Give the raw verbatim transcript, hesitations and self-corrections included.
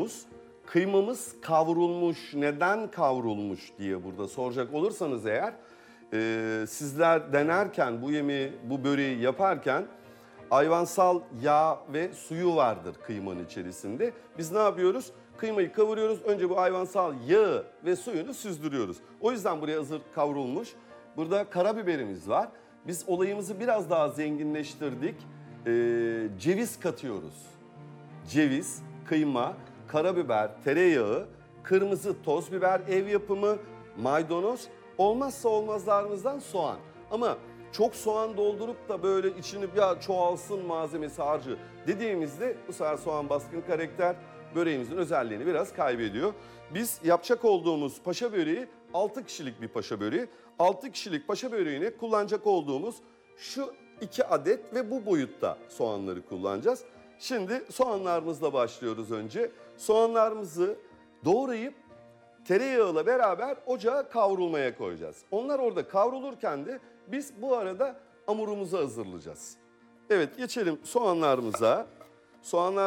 hamurumuz, kıymamız kavrulmuş. Neden kavrulmuş diye burada soracak olursanız eğer, e, sizler denerken bu yemeği, bu böreği yaparken hayvansal yağ ve suyu vardır kıymanın içerisinde. Biz ne yapıyoruz? Kıymayı kavuruyoruz. Önce bu hayvansal yağı ve suyunu süzdürüyoruz. O yüzden buraya hazır kavrulmuş. Burada karabiberimiz var. Biz olayımızı biraz daha zenginleştirdik. Ee, ceviz katıyoruz. Ceviz, kıyma, karabiber, tereyağı, kırmızı toz biber, ev yapımı, maydanoz, olmazsa olmazlarımızdan soğan. Ama çok soğan doldurup da böyle içini ya çoğalsın malzemesi harcı dediğimizde bu sefer soğan baskın karakter böreğimizin özelliğini biraz kaybediyor. Biz yapacak olduğumuz paşa böreği altı kişilik bir paşa böreği. altı kişilik paşa böreğine kullanacak olduğumuz şu iki adet ve bu boyutta soğanları kullanacağız. Şimdi soğanlarımızla başlıyoruz önce. Soğanlarımızı doğrayıp tereyağıyla beraber ocağa kavrulmaya koyacağız. Onlar orada kavrulurken de biz bu arada hamurumuzu hazırlayacağız. Evet, geçelim soğanlarımıza. Soğanlar